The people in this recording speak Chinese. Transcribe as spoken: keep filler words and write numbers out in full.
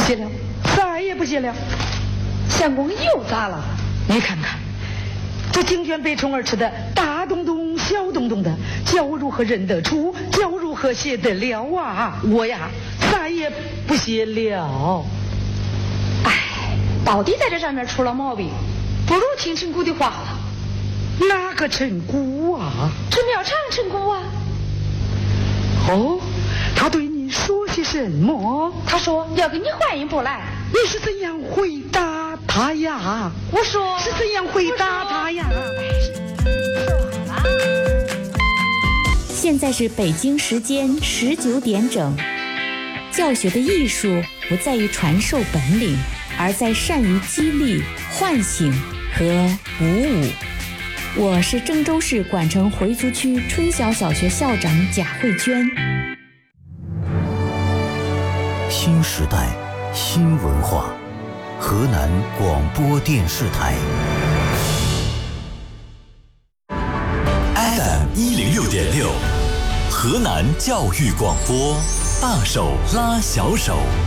写了，再也不写了。相公又咋了？你看看，这经卷被虫儿吃的大洞洞小洞洞的，叫我如何认得出？叫我如何写得了啊？我呀，再也不写了。 哎，到底在这上面出了毛病，不如听陈姑的话了。 哪个陈姑啊？ 陈妙长陈姑啊。 哦，他对你说些什么？ 他说要给你换一部来。 你是怎样回答他呀？ 我说是怎样回答他呀？ 现在是北京时间十九点整。教学的艺术不在于传授本领，而在善于激励、唤醒和鼓舞。我是郑州市管城回族区春晓小学校长贾慧娟。 新时代，新文化，河南广播电视台 F M 一零六点六，河南教育广播，大手拉小手。